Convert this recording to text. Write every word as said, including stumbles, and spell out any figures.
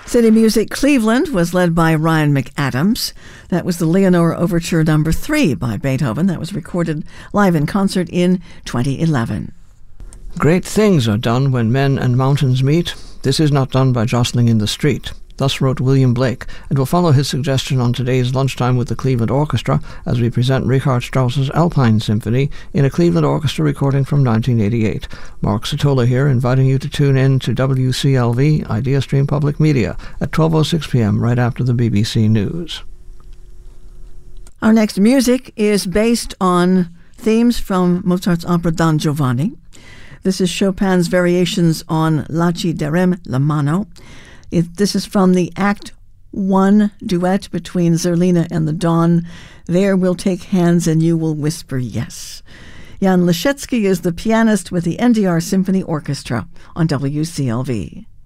City Music Cleveland was led by Ryan McAdams. That was the Leonore Overture Number three by Beethoven. That was recorded live in concert in twenty eleven. Great things are done when men and mountains meet. This is not done by jostling in the street. Thus wrote William Blake, and we'll follow his suggestion on today's Lunchtime with the Cleveland Orchestra as we present Richard Strauss's Alpine Symphony in a Cleveland Orchestra recording from nineteen eighty-eight. Mark Satola here, inviting you to tune in to W C L V, Idea Stream Public Media, at twelve oh six p.m. right after the B B C News. Our next music is based on themes from Mozart's opera Don Giovanni. This is Chopin's variations on Laci Darem la Mano. It, this is from the Act One duet between Zerlina and the Dawn. There we'll take hands and you will whisper yes. Jan Leszecki is the pianist with the N D R Symphony Orchestra on W C L V.